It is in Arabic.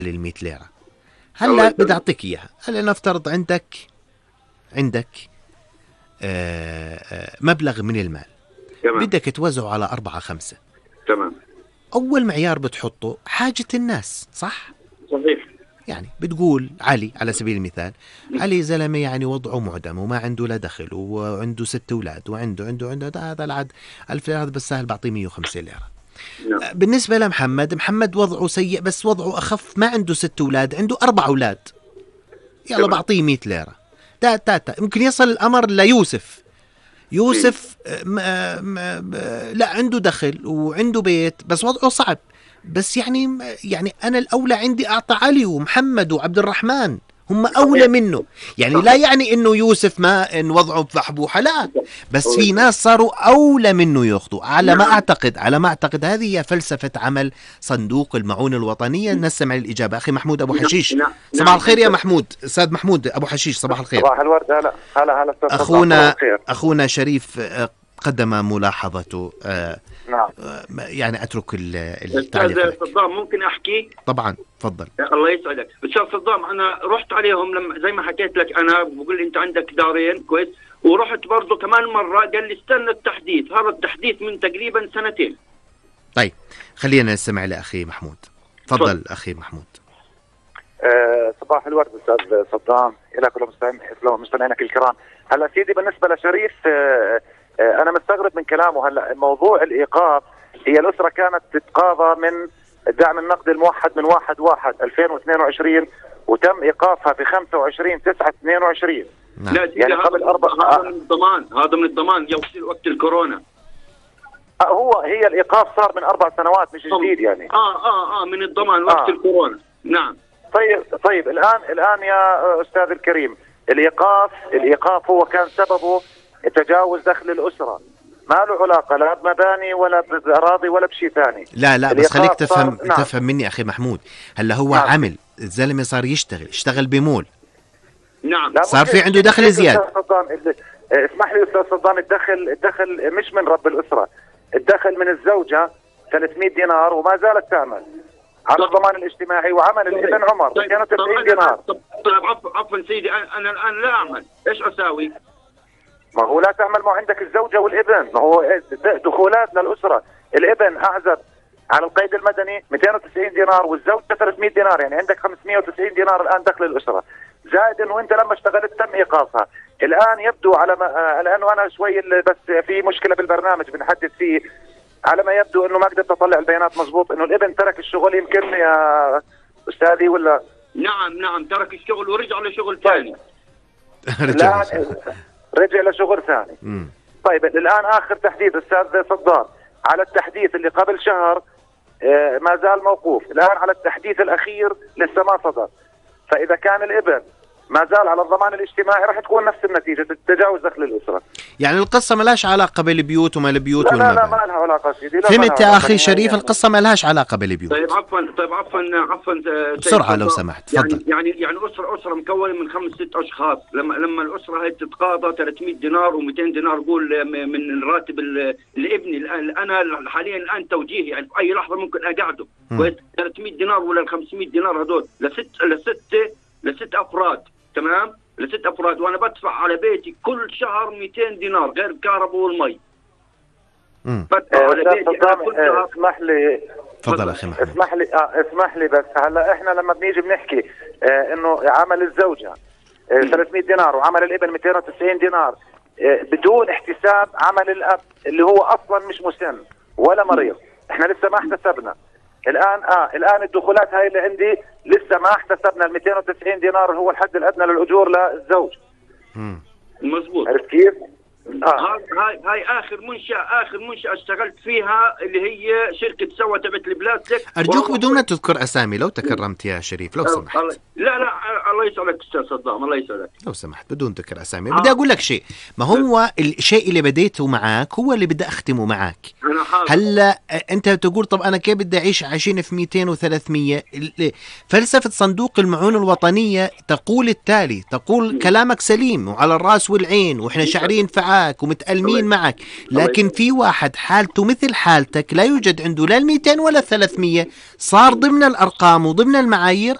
لل100 ليرة. هلا بدي أعطيك إياها. هلا نفترض عندك مبلغ من المال، بدك توزعه على 4-5. تمام. أول معيار بتحطه حاجة الناس، صح؟ صحيح. يعني بتقول علي على سبيل المثال، علي زلمة يعني وضعه معدم وما عنده لا دخل وعنده 6 أولاد وعنده هذا العاد 1000 ليرة بس سهل بعطيه 150 ليرة. بالنسبة لمحمد وضعه سيء بس وضعه أخف، ما عنده 6 أولاد، عنده 4 أولاد، يلا بعطيه 100 ليرة. ممكن يصل الأمر ليوسف. يوسف لا عنده دخل وعنده بيت بس وضعه صعب، بس يعني أنا الأولى عندي أعطى علي ومحمد وعبد الرحمن، هم أولى منه. يعني لا يعني إنه يوسف ما إن وضعه بفحبوحة، لا، بس في ناس صاروا أولى منه يأخذوا. على ما أعتقد هذه هي فلسفة عمل صندوق المعونة الوطنية. نسمع الإجابة. أخي محمود أبو حشيش، صباح الخير يا محمود. أستاذ محمود أبو حشيش، صباح الخير. صباح الورد. هلا أخونا شريف قدم ملاحظته. نعم. يعني أترك التعليق. أستاذ صدام ممكن أحكي؟ طبعا تفضل. الله يسعدك. أستاذ صدام، أنا رحت عليهم لما زي ما حكيت لك، أنا بقول لي أنت عندك دارين كويس، ورحت برضو كمان مرة قال لي استنى التحديث. هذا التحديث من تقريبا 2 سنين. طيب خلينا نستمع لأخي محمود. تفضل أخي محمود. صباح الورد أستاذ صدام، إلى كل مستمعينك الكرام. هلا سيدي، بالنسبة لشريف أنا مستغرب من كلامه. هلا موضوع الإيقاف، هي الأسرة كانت تتقاضى من الدعم النقدي الموحد من 1/1/2022 وتم إيقافها في 25/9/22. لا يعني قبل 4. هذا من الضمان وقت الكورونا. هي الإيقاف صار من 4 سنوات، مش جديد يعني. من الضمان وقت الكورونا. نعم. طيب الآن يا أستاذ الكريم، الإيقاف هو كان سببه تجاوز دخل الأسرة، ما له علاقة لا بمباني ولا بأراضي ولا بشيء ثاني. لا بس خليك تفهم مني أخي محمود. هلا هو عمل الزلمة، صار يشتغل بمول. نعم. صار في عنده دخل زيادة. اسمح لي أستاذ صدام، الدخل مش من رب الأسرة، الدخل من الزوجة 300 دينار وما زالت تعمل على الضمان الاجتماعي، وعمل الابن عمر كانت 90 دينار. طيب عفوا سيدي، أنا الآن لا أعمل، إيش أساوي؟ ما هو لا تعمل، ما عندك الزوجة والابن، ما هو دخولات للأسرة. الابن أعزب على القيد المدني 290 دينار والزوجة 300 دينار، يعني عندك 590 دينار الآن دخل الأسرة، زائد إنه أنت لما اشتغلت تم إيقافها. الآن يبدو لأنه أنا شوي بس في مشكلة بالبرنامج بنحدث فيه، على ما يبدو إنه ما قدرت أطلع البيانات مضبوط، إنه الابن ترك الشغل يمكن يا أستاذي ولا؟ نعم ترك الشغل ورجع لشغل ثاني. رجع لشغل ثاني. طيب الآن آخر تحديث أستاذ صدام على التحديث اللي قبل شهر ما زال موقوف. الآن على التحديث الأخير لسه ما صدر، فإذا كان الابن ما زال على الضمان الاجتماعي راح تكون نفس النتيجة، تجاوز دخل الأسرة. يعني القصة ما لهاش علاقة بالبيوت وما البيوت لا ما لها علاقة سيدي. فهمت يا أخي شريف، القصة ما لهاش علاقة بالبيوت. طيب عفوا بسرعة لو سمحت تفضل. يعني أسرة مكونة من 5-6 أشخاص، لما الأسرة هي تتقاضى 300 دينار و200 دينار قول من راتب الابن. أنا حاليا الآن توجيهي يعني في أي لحظة ممكن أقعده 300 دينار ولا 500 دينار هذول لست أفراد. تمام، ل6 أفراد، وأنا بدفع على بيتي كل شهر 200 دينار غير الكهرباء والمي. بدفع على بيتي كل شهر. اسمح لي. تفضل أخي محمود. اسمح لي بس. هلا إحنا لما بنيجي بنحكي إنه عمل الزوجة 300 دينار وعمل الابن 290 دينار بدون احتساب عمل الأب اللي هو أصلا مش مسن ولا مريض، إحنا لسه ما احتسبنا. الآن الدخولات هاي اللي عندي لسه ما احتسبنا. ال 290 دينار هو الحد الأدنى للأجور للزوج. مظبوط. عرفت كيف؟ هاي آخر منشأة اشتغلت فيها اللي هي شركة تبعت البلاستيك. أرجوك بدون تذكر أسامي لو تكرمت يا شريف لو سمحت. لا الله يسعدك استاذ صدام، الله يسعدك. لو سمحت بدون ذكر اسامي، بدي اقول لك شيء، ما هو الشيء اللي بديته معك هو اللي بدي اختمه معك. هلا انت تقول طب انا كيف بدي اعيش عايشين في 200 و300؟ فلسفه صندوق المعونة الوطنيه تقول التالي، تقول كلامك سليم وعلى الراس والعين، واحنا شاعرين فعاك ومتألمين معك، لكن في واحد حالته مثل حالتك لا يوجد عنده لا 200 ولا 300، صار ضمن الارقام وضمن المعايير